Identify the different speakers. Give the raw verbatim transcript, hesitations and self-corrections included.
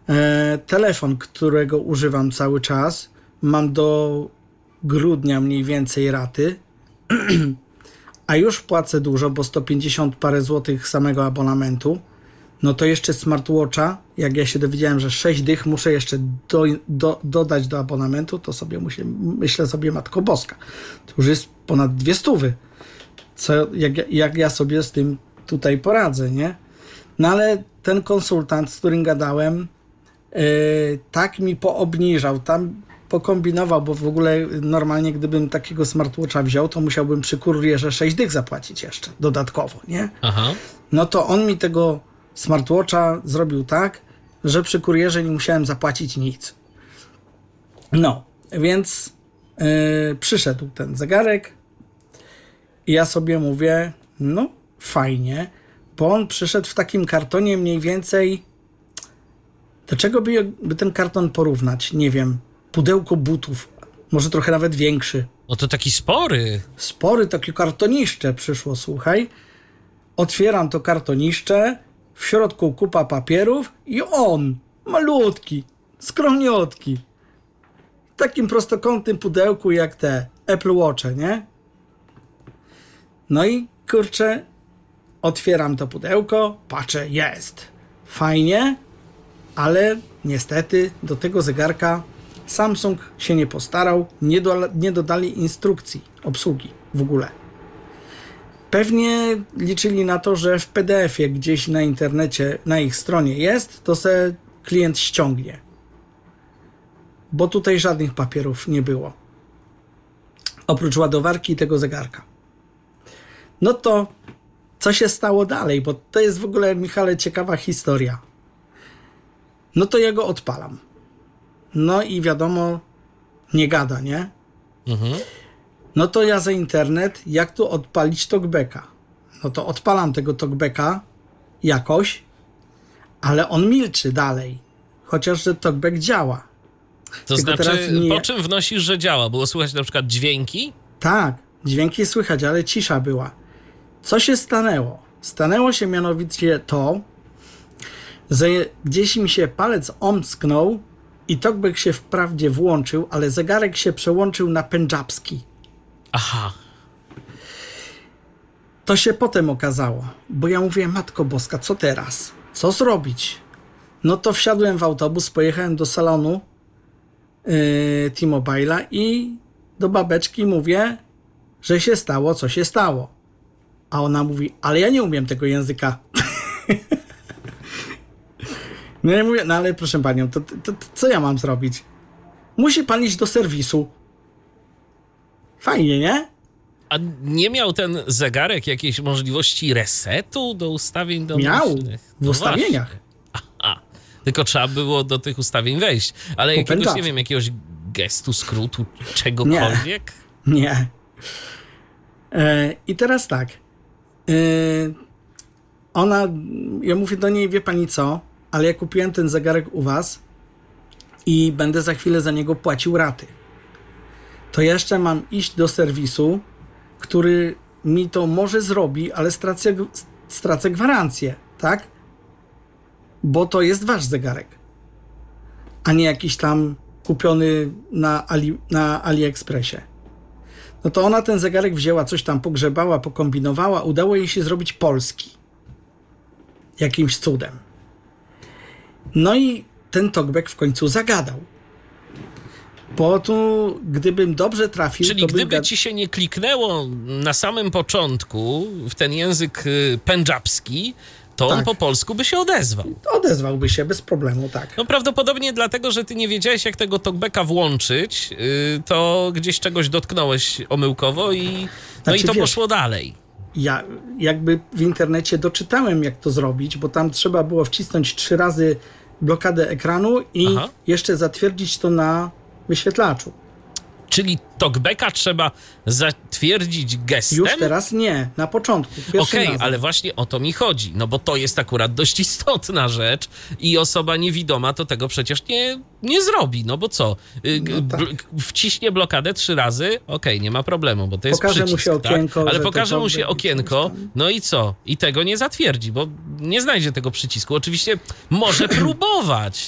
Speaker 1: E, telefon, którego używam cały czas, mam do grudnia mniej więcej raty, a już płacę dużo, bo sto pięćdziesiąt parę złotych samego abonamentu. No to jeszcze smartwatcha, jak ja się dowiedziałem, że sześć dych muszę jeszcze do, do, dodać do abonamentu, to sobie muszę, myślę sobie, Matko Boska, to już jest ponad dwie stówy. Co, jak, jak ja sobie z tym tutaj poradzę, nie? No ale ten konsultant, z którym gadałem, yy, tak mi poobniżał, tam pokombinował, bo w ogóle normalnie gdybym takiego smartwatcha wziął, to musiałbym przy kurierze sześć dych zapłacić jeszcze dodatkowo, nie? Aha. No to on mi tego smartwatcha zrobił tak, że przy kurierze nie musiałem zapłacić nic. No, więc yy, przyszedł ten zegarek i ja sobie mówię, no fajnie, bo on przyszedł w takim kartonie mniej więcej, do czego by, by ten karton porównać? Nie wiem, pudełko butów, może trochę nawet większy.
Speaker 2: No to taki spory.
Speaker 1: Spory, takie kartoniszcze przyszło, słuchaj. Otwieram to kartoniszcze, w środku kupa papierów i on, malutki, skromniutki, w takim prostokątnym pudełku jak te Apple Watche, nie? No i kurczę, otwieram to pudełko, patrzę, jest. Fajnie, ale niestety do tego zegarka Samsung się nie postarał, nie, do, nie dodali instrukcji obsługi w ogóle. Pewnie liczyli na to, że w P D F-ie gdzieś na internecie, na ich stronie jest, to se klient ściągnie. Bo tutaj żadnych papierów nie było. Oprócz ładowarki i tego zegarka. No to co się stało dalej? Bo to jest w ogóle, Michale, ciekawa historia. No to ja go odpalam. No i wiadomo, nie gada, nie? Mhm. No to ja za internet, jak tu odpalić talkbacka? No to odpalam tego talkbacka jakoś, ale on milczy dalej. Chociaż, że talkback działa.
Speaker 2: To Tylko znaczy, nie... po czym wnosisz, że działa? Było słychać na przykład dźwięki?
Speaker 1: Tak, dźwięki słychać, ale cisza była. Co się stanęło? Stanęło się mianowicie to, że gdzieś mi się palec omsknął i talkback się wprawdzie włączył, ale zegarek się przełączył na pendżabski.
Speaker 2: Aha.
Speaker 1: To się potem okazało, bo ja mówię, Matko Boska, co teraz? Co zrobić? No to wsiadłem w autobus, pojechałem do salonu yy, T-Mobile'a i do babeczki mówię, że się stało, co się stało. A ona mówi, ale ja nie umiem tego języka. No ja mówię, no ale proszę panią, to, to, to co ja mam zrobić? Musi pan iść do serwisu. Fajnie, nie?
Speaker 2: A nie miał ten zegarek jakiejś możliwości resetu do ustawień domyślnych?
Speaker 1: Miał, w no ustawieniach.
Speaker 2: Aha, tylko trzeba było do tych ustawień wejść. Ale po jakiegoś, nie wiem, jakiegoś gestu, skrótu, czegokolwiek?
Speaker 1: Nie. nie. E, I teraz tak. E, ona, ja mówię do niej, wie pani co, ale ja kupiłem ten zegarek u was i będę za chwilę za niego płacił raty. To jeszcze mam iść do serwisu, który mi to może zrobi, ale stracę, stracę gwarancję, tak? Bo to jest wasz zegarek, a nie jakiś tam kupiony na, Ali, na AliExpressie. No to ona ten zegarek wzięła, coś tam pogrzebała, pokombinowała, udało jej się zrobić polski. Jakimś cudem. No i ten talkback w końcu zagadał. Bo tu, gdybym dobrze trafił...
Speaker 2: Czyli
Speaker 1: to
Speaker 2: gdyby
Speaker 1: gad...
Speaker 2: ci się nie kliknęło na samym początku w ten język pendżabski, to tak. On po polsku by się odezwał.
Speaker 1: Odezwałby się bez problemu, tak.
Speaker 2: No prawdopodobnie dlatego, że ty nie wiedziałeś, jak tego talkbacka włączyć, to gdzieś czegoś dotknąłeś omyłkowo i, no znaczy, i to wiesz, poszło dalej.
Speaker 1: Ja jakby w internecie doczytałem, jak to zrobić, bo tam trzeba było wcisnąć trzy razy blokadę ekranu i Aha. jeszcze zatwierdzić to na wyświetlaczu.
Speaker 2: Czyli talkbacka trzeba zatwierdzić gestem?
Speaker 1: Już teraz nie, na początku.
Speaker 2: Okej, okay, ale właśnie o to mi chodzi, no bo to jest akurat dość istotna rzecz i osoba niewidoma to tego przecież nie, nie zrobi, no bo co? No tak. Bl- wciśnie blokadę trzy razy, okej, okay, nie ma problemu, bo to jest
Speaker 1: pokaże
Speaker 2: przycisk,
Speaker 1: mu się okienko,
Speaker 2: tak? Ale pokaże mu się okienko, no i co? I tego nie zatwierdzi, bo nie znajdzie tego przycisku. Oczywiście może próbować,